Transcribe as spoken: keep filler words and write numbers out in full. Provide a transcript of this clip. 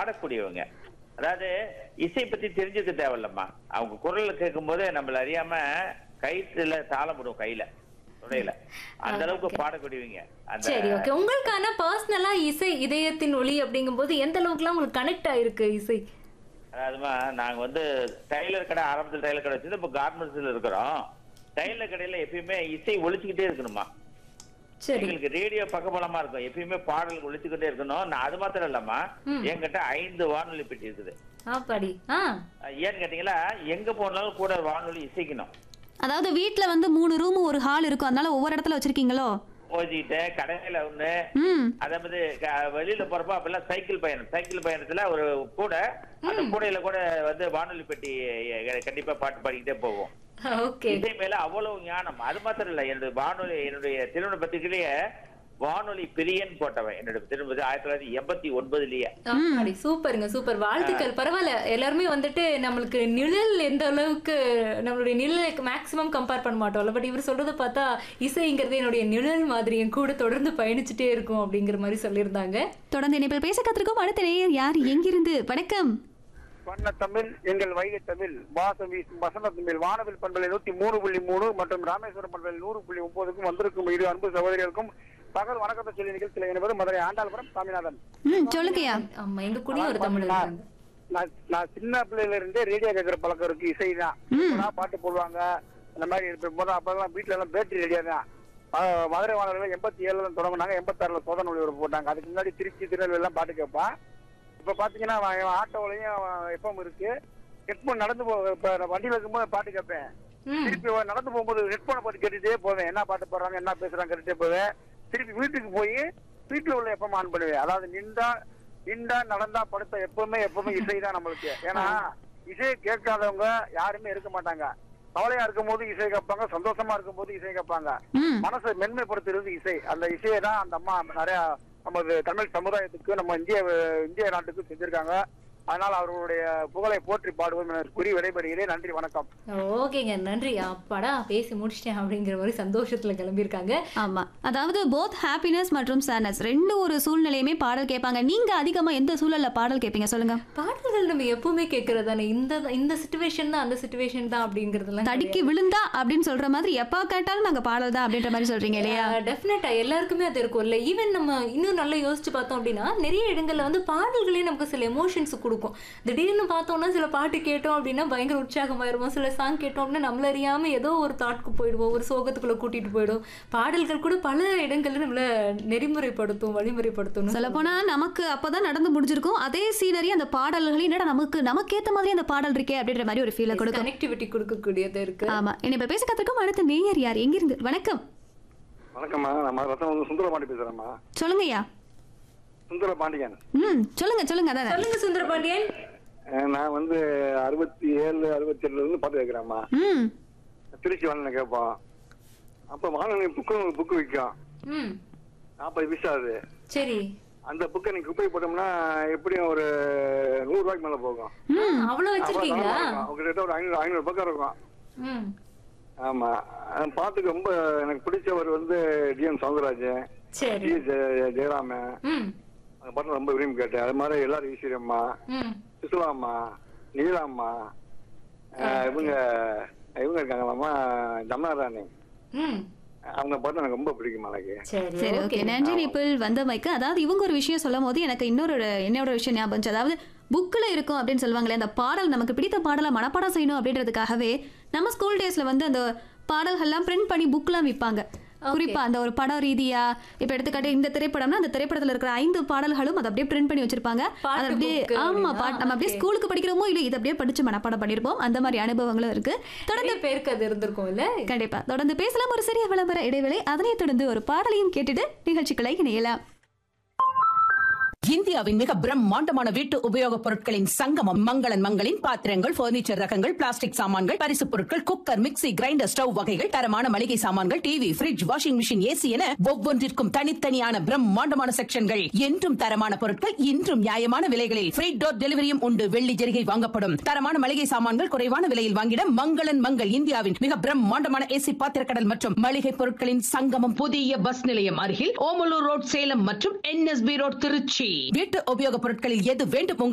பாடக்கூடியவங்க. அதாவது இசை பத்தி தெரிஞ்சுக்க தேவையில்லம்மா. அவங்க குரல்ல கேட்கும் போது நம்மள அறியாம கைத்துல தாளம் போடுவோம், கையில துடையில அந்த அளவுக்கு பாடக்கூடியவங்க. சரி, ஓகே. உங்களுக்கான பர்சனலா இசை இதயத்தின் ஒளி அப்படிங்கும் போது எந்த அளவுக்குலாம் உங்களுக்கு கனெக்ட் ஆயிருக்கு இசை? அதாவதுமா நாங்க வந்து டைலர் கடை ஆரம்பத்தில் டைலர் கடை வச்சு இப்ப கார்மெண்ட்ஸ்ல இருக்கிறோம். டைலர் கடையில எப்பயுமே இசை ஒழிச்சுக்கிட்டே இருக்கணுமா. எங்களுக்கு ரேடியோ பக்கபலமா இருக்கும், எப்பயுமே பாடல் ஒழிச்சுக்கிட்டே இருக்கணும். நான் அது மாத்திரம் இல்லம்மா, என்கிட்ட ஐந்து வானொலி பெட்டி இருக்குது. ஏன்னு கேட்டீங்களா, எங்க போனாலும் கூட வானொலி இசைக்கணும். அதாவது வீட்டுல வந்து மூணு ரூம் ஒரு ஹால் இருக்கும், அதனால ஒவ்வொரு இடத்துல வச்சிருக்கீங்களோ? ஓதிட்டு கடையில ஒண்ணு, அதே மாதிரி வெளியில போறப்ப அப்பெல்லாம் சைக்கிள் பயணம், சைக்கிள் பயணத்துல ஒரு கூட, அந்த கூடையில கூட வந்து வானொலி பெட்டி கண்டிப்பா பாட்டு பாடிக்கிட்டே போவோம். இசை மேல அவ்வளவு ஞானம். அது மாத்திரம் இல்ல, என்னுடைய வானொலி என்னுடைய திருமண பத்திரிகையிலேயே வானொலி பிரியன் போட்டவன் என்னோட திரும்ப ஆயிரத்தி தொள்ளாயிரத்தி எண்பத்தி ஒன்பதுலயே. சூப்பருங்க, சூப்பர், வாழ்த்துக்கள். பரவாயில்ல, எல்லாருமே வந்துட்டு நம்மளுக்கு நிழல் எந்த அளவுக்கு நம்மளுடைய நிழலுக்கு மேக்சிமம் கம்பேர் பண்ண மாட்டோம்ல. பட் இவர் சொல்றதை பார்த்தா இசைங்கிறது என்னுடைய நிழல் மாதிரி என் கூட தொடர்ந்து பயணிச்சுட்டே இருக்கும் அப்படிங்கிற மாதிரி சொல்லியிருந்தாங்க. தொடர்ந்து இணைப்பில் பேச கத்திருக்கோம். அடுத்த நேயர் யார், எங்கிருந்து? வணக்கம். வண்ண தமிழ், எங்கள் வைகை தமிழ், வாசம் வீசும் வசந்த தமிழ், வானவில் பண்பலை நூத்தி மூணு புள்ளி மூணு மற்றும் ராமேஸ்வரம் பண்பலை நூறு புள்ளி ஒன்பதுக்கும் வந்திருக்கும் இரு அன்பு சகோதரிகளுக்கும் பகல் வணக்கத்தை சொல்லி நிகழ்ச்சியில் என்பது மதுரை ஆண்டாள்புரம் சாமிநாதன். சொல்லுங்கய்யா. நான் சின்ன பிள்ளையில இருந்தே ரேடியோ கேட்கிற பழக்கம் இருக்கு. இசை தான் பாட்டு போடுவாங்க அந்த மாதிரி. அப்பெல்லாம் வீட்டுல எல்லாம் பேட்டரி ரேடியோ தான். மதுரை வானொலியில எண்பத்தி ஏழுல தொடங்கினாங்க, எண்பத்தி ஆறுல சோதனை ஒளிபரப்பு போட்டாங்க. அதுக்கு முன்னாடி திருச்சி திருநெல்வேலி எல்லாம் பாட்டு கேட்பான். இப்ப பாத்தீங்கன்னா ஆட்டோலையும் எஃப்எம் இருக்கு. ஹெட்போன் நடந்து போ வண்டியில இருக்கும்போது பாட்டு கேட்பேன். திருப்பி நடந்து போகும்போது ஹெட்போனை பார்த்து கேட்டுட்டே போவேன், என்ன பாட்டு போடுறாங்க என்ன பேசுறாங்க கேட்டுட்டே போவேன். திருப்பி வீட்டுக்கு போய் வீட்டுல உள்ள எஃப்எம் ஆன் பண்ணுவேன். அதாவது நின்றா நின்றா நடந்தா படுத்த எப்பவுமே எப்பவுமே இசை தான் நம்மளுக்கு. ஏன்னா இசையை கேட்காதவங்க யாருமே இருக்க மாட்டாங்க. கவலையா இருக்கும் போது இசை கேட்பாங்க, சந்தோஷமா இருக்கும் போது இசை கேட்பாங்க. மனசை மென்மைப்படுத்துறது இசை. அந்த இசையை தான் அந்த அம்மா நிறைய நமது தமிழ் சமுதாயத்துக்கு நம்ம இந்திய இந்திய நாட்டுக்கு செஞ்சிருக்காங்க. அதனால அவர்களுடைய புகழை போற்றி பாடுவோம் கூறி விடைபெறுகிறேன். நன்றி, வணக்கம். ஓகேங்க, நன்றி. அப்பாடா பேசி முடிச்சிட்டேன் அப்படிங்கிற மாதிரி சந்தோஷத்துல கிளம்பியிருக்காங்க. ஆமா, அதாவது போத் ஹாப்பினஸ் மற்றும் சேட்னஸ் ரெண்டு ஒரு சூழ்நிலையுமே பாடல் கேட்பாங்க. நீங்க அதிகமா எந்த சூழல்ல பாடல் கேட்பீங்க சொல்லுங்க? பாடல்கள் நம்ம எப்பவுமே கேட்கறது தானே. இந்த இந்த சிச்சுவேஷன் தான் அந்த சிச்சுவேஷன் தான் அப்படிங்கறதுலாம் தடிக்கி விழுந்தா அப்படின்னு சொல்ற மாதிரி எப்ப கேட்டாலும் நாங்க பாடல் தான் அப்படின்ற மாதிரி சொல்றீங்க இல்லையா? டெஃபினட்டா எல்லாருக்குமே அது இருக்கும் இல்ல. ஈவன் நம்ம இன்னும் நல்லா யோசிச்சு பார்த்தோம் அப்படின்னா நிறைய இடங்கள்ல வந்து பாடல்களே நமக்கு சில எமோஷன்ஸ் கொடுக்கும். திடீர்னு பார்த்தோம்னா சில பாட்டு கேட்டோம் அப்படின்னா பயங்கர உற்சாகமாயிருவோம். சில சாங் கேட்டோம் அப்படின்னா நம்மள அறியாம ஏதோ ஒரு தாட்க்கு போயிடுவோம், ஒரு சோகத்துக்குள்ள கூட்டிட்டு போயிடும். பாடல்கள் கூட பல இடங்கள்ல நம்மள நெறிமுறைப்படுத்தும், வழிமுறைப்படுத்தும். சொல்ல போனா நமக்கு அப்பதான் நடந்து முடிஞ்சிருக்கும் அதே சீனரி. அந்த பாடல்கள் என்னடா நமக்கு நமக்கேத்த மாதிரி அந்த பாடல் இருக்கே அப்படின்ற மாதிரி ஒரு ஃபீலை கொடுக்கும், கனெக்டிவிட்டி கொடுக்கக்கூடியது இருக்கு. ஆமா. இனி பேச கத்துக்கும் அடுத்த நேயர் யார், எங்கிருந்து? வணக்கம். வணக்கம்மா, நம்ம ரத்தம் சுந்தரபாண்டி பேசுறேம்மா. சொல்லுங்கய்யா. சுந்தரபாண்டியன். ம் சொல்லுங்க சொல்லுங்க. அதான் சொல்லுங்க சுந்தரபாண்டியன். நான் வந்து அறுபத்தி ஏழு அறுபத்தி ஏழுல இருந்து பாட்டு கேட்கிறேம்மா. திருச்சி வானொலி கேட்போம். அப்ப வானொலி புக்கு புக்கு விற்கும், நாற்பது பைசா. அது சரி. அந்த புக்கை நீங்க குப்பை போட்டோம்னா எப்படியும் ஒரு நூறு ரூபாய்க்கு மேல போகும். அவ்வளவு வச்சிருக்கீங்களா? கிட்ட ஒரு ஐநூறு ஐநூறு பக்கம் இருக்கும். ஆமா, பாட்டுக்கு ரொம்ப எனக்கு பிடிச்சவர் வந்து டி எம் சௌந்தரராஜன், ஜெயராம. அந்த பாட்டு ரொம்ப விரும்பி கேட்டேன். அது மாதிரி எல்லாரும் ஈஸ்வரியம்மா, சுசுலாம்மா, நீலாம்மா, இவங்க இவங்க இருக்காங்களாம்மா ஜமுனாராணி. அவங்க பாட்டு எனக்கு ரொம்ப பிடிக்கும். எனக்கு சரி, ஓகே, நன்றி நிப்பிள் வந்தமைக்கு. அதாவது இவங்க ஒரு விஷயம் சொல்லும் போது எனக்கு இன்னொரு என்னோட விஷயம் ஞாபகம். அதாவது புக்கில் இருக்கும் அப்படின்னு சொல்லுவாங்களே, அந்த பாடல் நமக்கு பிடித்த பாடலை மனப்பாடம் செய்யணும் அப்படின்றதுக்காகவே நம்ம ஸ்கூல் டேஸ்ல வந்து அந்த பாடல்கள்லாம் பிரிண்ட் பண்ணி புக்லாம் விற்பாங்க. குறிப்பா அந்த ஒரு படம் ரீதியா இப்ப எடுத்துக்காட்டு இந்த திரைப்படம்னா அந்த திரைப்படத்துல இருக்கிற ஐந்து பாடல்களும் அதை அப்படியே பிரிண்ட் பண்ணி வச்சிருப்பாங்க. அது அப்படியே ஆமா பாட்டு நம்ம அப்படியே ஸ்கூலுக்கு படிக்கிறோமோ இல்ல இதை அப்படியே படிச்சு மனப்பாடம் பண்ணிருப்போம். அந்த மாதிரி அனுபவங்களும் இருக்கு. தொடர்ந்து பேருக்கு அது இருந்திருக்கும் இல்ல? கண்டிப்பா தொடர்ந்து பேசலாம். ஒரு சிறிய விளம்பர இடைவேளை, அதனை தொடர்ந்து ஒரு பாடலையும் கேட்டுட்டு நிகழ்ச்சிகளை இணையலாம். இந்தியாவின் மிக பிரம்மாண்டமான வீட்டு உபயோகப் பொருட்களின் சங்கமம் மங்களன் மங்களின் பாத்திரங்கள், பர்னிச்சர் ரகங்கள், பிளாஸ்டிக் சாமான்கள், பரிசு பொருட்கள், குக்கர், மிக்ஸி, கிரைண்டர், ஸ்டவ் வகைகள், தரமான மளிகை சாமான்கள், TV, fridge, washing machine, AC என ஒவ்வொன்றிற்கும் தனித்தனியான பிரம்மாண்டமான செக்ஷன்கள். என்றும் தரமான பொருட்கள், இன்றும் நியாயமான விலைகளில் ஃப்ரீ டோர் டெலிவரியும் உண்டு. வெள்ளி ஜெரிகை வாங்கப்படும். தரமான மளிகை சாமான்கள் குறைவான விலையில் வாங்கிட மங்களன் மங்கள் இந்தியாவின் மிக பிரம்மாண்டமான ஏசி பாத்திரக்கடல் மற்றும் மளிகை பொருட்களின் சங்கமம். புதிய பஸ் நிலையம் அருகில் ஓமலூர் ரோட் சேலம் மற்றும் N S B road Trichy. வீட்டு உபயோகப் பொருட்களில் எது வேண்டும்